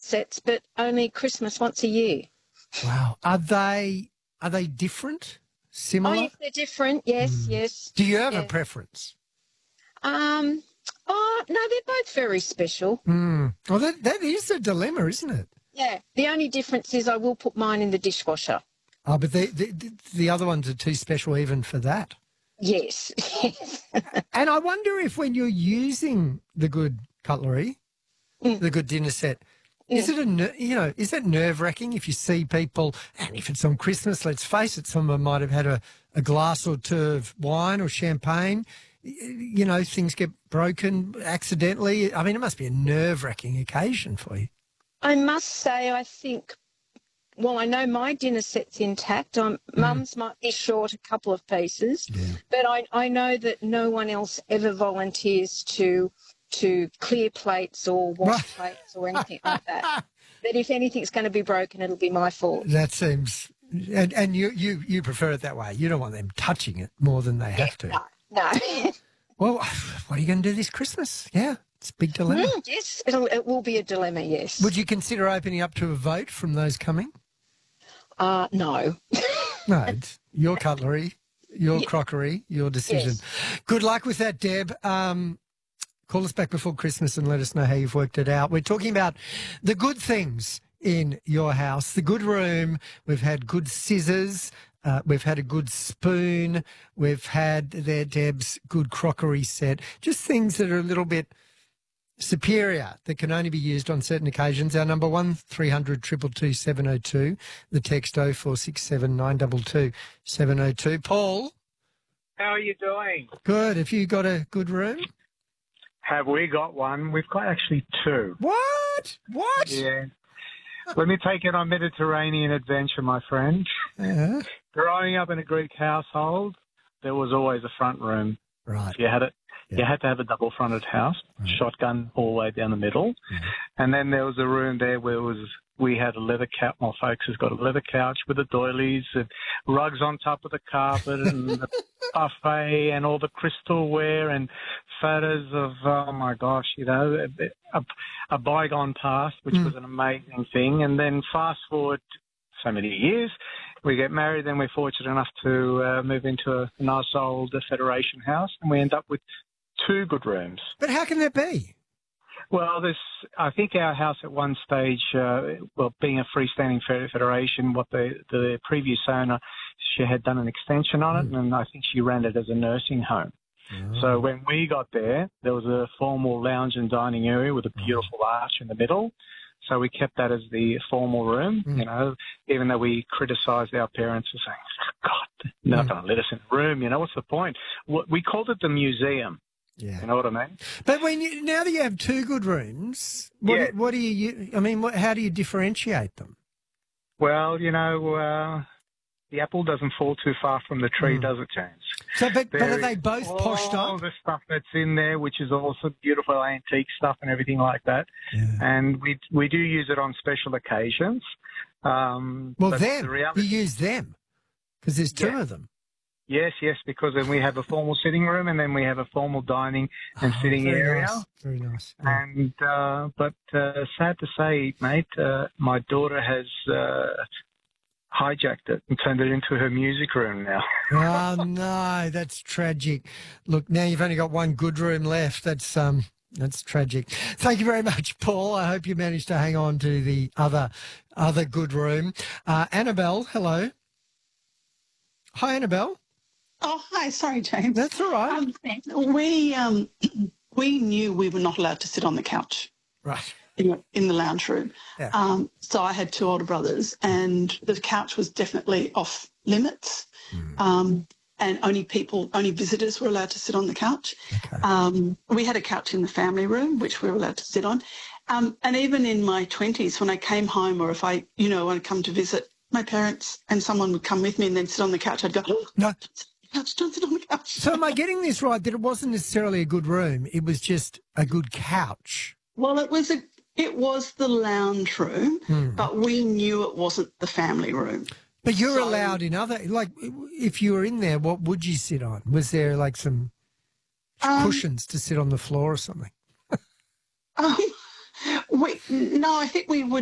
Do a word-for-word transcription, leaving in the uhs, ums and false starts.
sets, but only Christmas once a year. Wow. Are they are they different? Similar? Oh, yes, they're different. Yes, Mm. yes. Do you have yeah. a preference? Um. Oh, no, they're both very special. Mm. Well, that, that is a dilemma, isn't it? Yeah. The only difference is I will put mine in the dishwasher. Oh, but the, the, the other ones are too special even for that. Yes. Yes. And I wonder if when you're using the good cutlery, Mm. the good dinner set, Mm. is it a ner- you know is that nerve wracking if you see people, and if it's on Christmas, let's face it, some of them might have had a, a glass or two of wine or champagne. Y- You know, things get broken accidentally. I mean, it must be a nerve wracking occasion for you. I must say, I think, well, I know my dinner set's intact. Um, Mum's might be short a couple of pieces, Yeah. but I, I know that no one else ever volunteers to to clear plates or wash Right. plates or anything like that. That if anything's going to be broken, it'll be my fault. That seems, and, and you, you, you prefer it that way. You don't want them touching it more than they have to. No, no. Well, what are you going to do this Christmas? Yeah, it's a big dilemma. Mm, yes, it'll, it will be a dilemma, yes. Would you consider opening up to a vote from those coming? Uh, no. No, it's your cutlery, your Yeah. crockery, your decision. Yes. Good luck with that, Deb. Um, call us back before Christmas and let us know how you've worked it out. We're talking about the good things in your house, the good room. We've had good scissors. Uh, we've had a good spoon. We've had there, Deb's good crockery set. Just things that are a little bit superior that can only be used on certain occasions. Our number one three hundred two two two seven oh two. The text oh four six seven nine two two seven oh two. Paul, How are you doing? good. Have you got a good room? Have we got one? We've got actually two. What? What? Yeah. Let me take it on Mediterranean adventure, my friend. Yeah. Growing up in a Greek household, there was always a front room. Right. If you had it, Yeah. you had to have a double-fronted house, Right. shotgun all the way down the middle, Mhm. and then there was a room there where it was we had a leather couch. My folks has got a leather couch with the doilies and rugs on top of the carpet and the buffet and all the crystalware and photos of, oh my gosh, you know, a, a bygone past, which Mm. was an amazing thing. And then fast forward so many years, we get married, then we're fortunate enough to uh, move into a nice old Federation house, and we end up with two good rooms. But how can that be? Well, this, I think our house at one stage, uh, well, being a freestanding federation, what the, the previous owner, she had done an extension on it, Mm. and I think she ran it as a nursing home. So when we got there, there was a formal lounge and dining area with a beautiful arch in the middle. So we kept that as the formal room, Mm. you know, even though we criticised our parents for saying, God, they're not Mm. going to let us in the room, you know, what's the point? We called it the museum, Yeah. you know what I mean? But when you, now that you have two good rooms, what, Yeah. do, what do you, I mean, what, how do you differentiate them? Well, you know, uh, the apple doesn't fall too far from the tree, Mm. does it, James? So, but, but There are they is both poshed all up? the stuff that's in there, which is also beautiful antique stuff and everything like that. Yeah. And we we do use it on special occasions. Um, Well, but them, the reality, you use them because there's two Yeah. of them. yes, yes, because then we have a formal sitting room and then we have a formal dining and Oh, sitting very area. Nice. Very nice. Yeah. And uh, but uh, sad to say, mate, uh, my daughter has uh, hijacked it and turned it into her music room now. Oh no, that's tragic. Look, now you've only got one good room left. That's um, that's tragic. Thank you very much, Paul. I hope you managed to hang on to the other other good room. Uh, Annabelle, hello. Hi, Annabelle. Oh, hi. Sorry, James. That's all right. Um, we um, we knew we were not allowed to sit on the couch Right. in, in the lounge room. Yeah. Um, so I had two older brothers, and the couch was definitely off limits. Mm. Um, and only people, only visitors were allowed to sit on the couch. Okay. Um, we had a couch in the family room, which we were allowed to sit on. Um, and even in my twenties, when I came home, or if I, you know, want to come to visit my parents, and someone would come with me and then sit on the couch, I'd go, oh, No. couch, don't sit on the couch. So am I getting this right, that it wasn't necessarily a good room, it was just a good couch? Well, it was a, it was the lounge room, Hmm. but we knew it wasn't the family room. But you're So- allowed in other, like, if you were in there, what would you sit on? Was there like some Um, cushions to sit on the floor or something? Um, we, no, I think we would